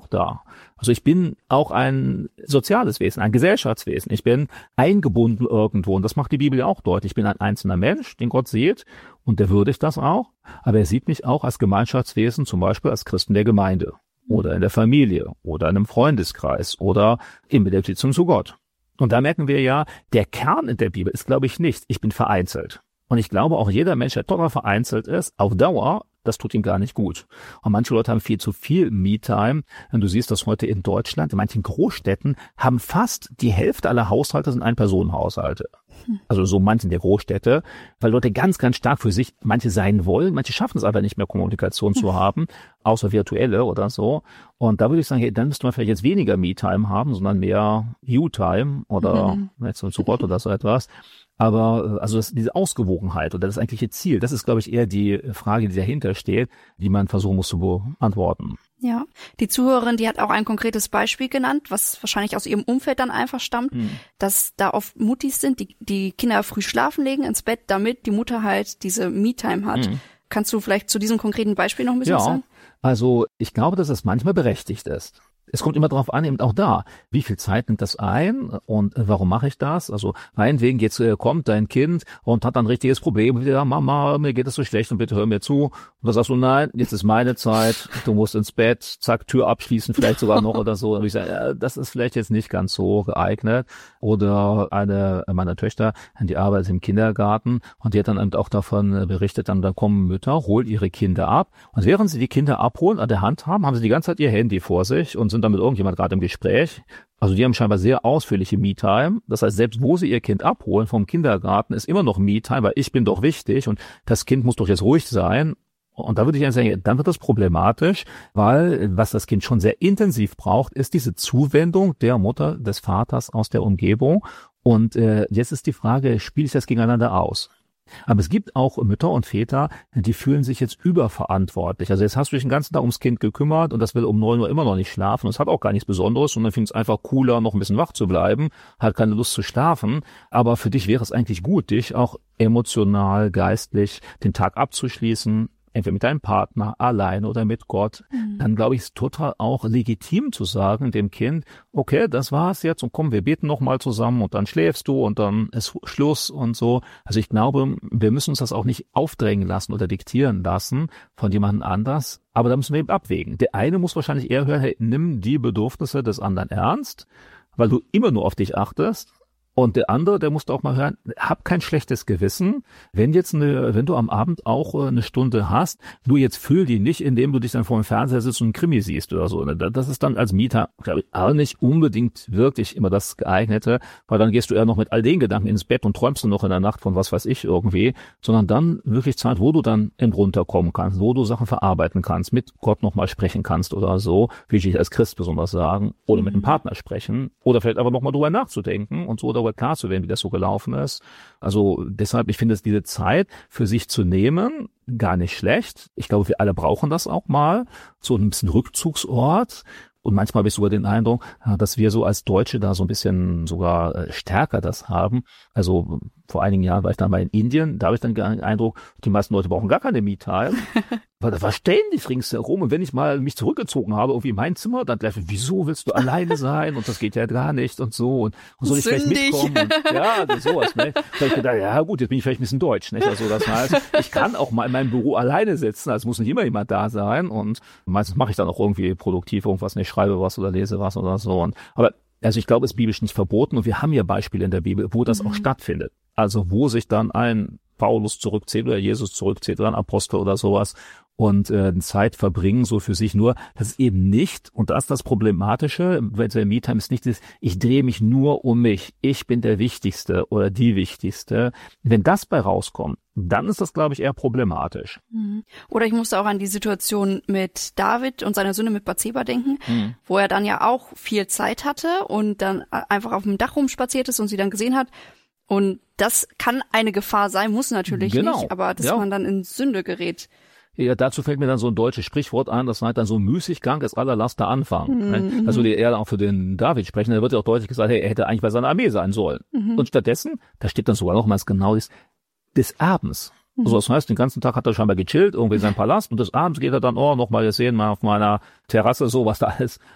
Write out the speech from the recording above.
auch da. Also ich bin auch ein soziales Wesen, ein Gesellschaftswesen. Ich bin eingebunden irgendwo und das macht die Bibel ja auch deutlich. Ich bin ein einzelner Mensch, den Gott sieht und der würdigt das auch. Aber er sieht mich auch als Gemeinschaftswesen, zum Beispiel als Christen der Gemeinde oder in der Familie oder in einem Freundeskreis oder in der Beziehung zu Gott. Und da merken wir ja, der Kern in der Bibel ist, glaube ich, nicht, ich bin vereinzelt. Und ich glaube, auch jeder Mensch, der total vereinzelt ist, auf Dauer, das tut ihm gar nicht gut. Und manche Leute haben viel zu viel Me-Time. Und du siehst das heute in Deutschland, in manchen Großstädten haben fast die Hälfte aller Haushalte sind Ein-Personen-Haushalte. Also so manchen der Großstädte, weil Leute ganz, ganz stark für sich, manche sein wollen, manche schaffen es aber nicht mehr, Kommunikation zu haben, außer virtuelle oder so. Und da würde ich sagen, hey, dann müsste man vielleicht jetzt weniger Me-Time haben, sondern mehr You-Time oder jetzt so zu Gott oder so etwas. Aber also diese Ausgewogenheit oder das eigentliche Ziel, das ist, glaube ich, eher die Frage, die dahinter steht, die man versuchen muss zu beantworten. Ja, die Zuhörerin, die hat auch ein konkretes Beispiel genannt, was wahrscheinlich aus ihrem Umfeld dann einfach stammt, dass da oft Muttis sind, die Kinder früh schlafen legen ins Bett, damit die Mutter halt diese Me-Time hat. Kannst du vielleicht zu diesem konkreten Beispiel noch ein bisschen was sagen? Also ich glaube, dass es manchmal berechtigt ist. Es kommt immer darauf an, eben auch da, wie viel Zeit nimmt das ein und warum mache ich das? Also meinetwegen jetzt kommt dein Kind und hat dann ein richtiges Problem. Ja, Mama, mir geht es so schlecht und bitte hör mir zu. Und dann sagst du, nein, jetzt ist meine Zeit, du musst ins Bett, zack, Tür abschließen, vielleicht sogar noch oder so. Und ich sage, ja, das ist vielleicht jetzt nicht ganz so geeignet. Oder eine meiner Töchter, die arbeitet im Kindergarten und die hat dann eben auch davon berichtet, dann kommen Mütter, holen ihre Kinder ab und während sie die Kinder abholen, an der Hand haben sie die ganze Zeit ihr Handy vor sich und sind dann mit irgendjemand gerade im Gespräch. Also die haben scheinbar sehr ausführliche Me-Time. Das heißt, selbst wo sie ihr Kind abholen vom Kindergarten, ist immer noch Me-Time, weil ich bin doch wichtig und das Kind muss doch jetzt ruhig sein. Und da würde ich dann sagen, dann wird das problematisch, weil was das Kind schon sehr intensiv braucht, ist diese Zuwendung der Mutter, des Vaters aus der Umgebung. Und jetzt ist die Frage, spiele ich das gegeneinander aus? Aber es gibt auch Mütter und Väter, die fühlen sich jetzt überverantwortlich. Also jetzt hast du dich den ganzen Tag ums Kind gekümmert und das will um 9 Uhr immer noch nicht schlafen. Und es hat auch gar nichts Besonderes und dann findet es einfach cooler, noch ein bisschen wach zu bleiben, hat keine Lust zu schlafen. Aber für dich wäre es eigentlich gut, dich auch emotional, geistlich den Tag abzuschließen, entweder mit deinem Partner, alleine oder mit Gott, dann glaube ich, ist total auch legitim zu sagen dem Kind, okay, das war's jetzt und komm, wir beten nochmal zusammen und dann schläfst du und dann ist Schluss und so. Also ich glaube, wir müssen uns das auch nicht aufdrängen lassen oder diktieren lassen von jemandem anders, aber da müssen wir eben abwägen. Der eine muss wahrscheinlich eher hören, hey, nimm die Bedürfnisse des anderen ernst, weil du immer nur auf dich achtest. Und der andere, der musste auch mal hören, hab kein schlechtes Gewissen, wenn du am Abend auch eine Stunde hast, du jetzt füll die nicht, indem du dich dann vor dem Fernseher sitzt und einen Krimi siehst oder so. Das ist dann als Mieter, glaube ich, auch nicht unbedingt wirklich immer das Geeignete, weil dann gehst du eher noch mit all den Gedanken ins Bett und träumst du noch in der Nacht von was weiß ich irgendwie, sondern dann wirklich Zeit, wo du dann runterkommen kannst, wo du Sachen verarbeiten kannst, mit Gott nochmal sprechen kannst oder so, wie ich als Christ besonders sagen, oder mit einem Partner sprechen oder vielleicht aber nochmal drüber nachzudenken und so darüber klar zu werden, wie das so gelaufen ist. Also deshalb, ich finde es diese Zeit für sich zu nehmen, gar nicht schlecht. Ich glaube, wir alle brauchen das auch mal, so ein bisschen Rückzugsort. Und manchmal habe ich sogar den Eindruck, dass wir so als Deutsche da so ein bisschen sogar stärker das haben. Also vor einigen Jahren war ich dann mal in Indien, da habe ich dann den Eindruck, die meisten Leute brauchen gar keine Me-Time, weil da war ständig ringsherum und wenn ich mal mich zurückgezogen habe, irgendwie in mein Zimmer, dann gleich, wieso willst du alleine sein und das geht ja gar nicht und so und soll ich vielleicht mitkommen? Und, ja, sowas. Ne? Da habe ich gedacht, ja gut, jetzt bin ich vielleicht ein bisschen deutsch. Nicht? Also das heißt, ich kann auch mal in meinem Büro alleine sitzen, also muss nicht immer jemand da sein und meistens mache ich dann auch irgendwie produktiv irgendwas, ich schreibe was oder lese was oder so. Aber also ich glaube, es ist biblisch nicht verboten und wir haben ja Beispiele in der Bibel, wo das auch stattfindet. Also wo sich dann ein Paulus zurückzieht oder Jesus zurückzieht oder ein Apostel oder sowas und Zeit verbringen so für sich, nur das ist eben nicht, und das ist das Problematische, wenn der Me-Time ist nicht, ich drehe mich nur um mich, ich bin der Wichtigste oder die Wichtigste. Wenn das bei rauskommt, dann ist das, glaube ich, eher problematisch. Oder ich musste auch an die Situation mit David und seiner Sünde mit Bathseba denken, wo er dann ja auch viel Zeit hatte und dann einfach auf dem Dach rumspaziert ist und sie dann gesehen hat. Und das kann eine Gefahr sein, muss natürlich nicht, aber dass man dann in Sünde gerät. Ja, dazu fällt mir dann so ein deutsches Sprichwort ein, das heißt dann so Müßiggang ist aller Laster Anfang. Ne? Also die eher auch für den David sprechen, da wird ja auch deutlich gesagt, hey, er hätte eigentlich bei seiner Armee sein sollen. Und stattdessen, da steht dann sogar noch mal genau des Abends. Also das heißt, den ganzen Tag hat er scheinbar gechillt, irgendwie in seinem Palast und des Abends geht er dann, noch mal sehen, mal auf meiner Terrasse, so was da alles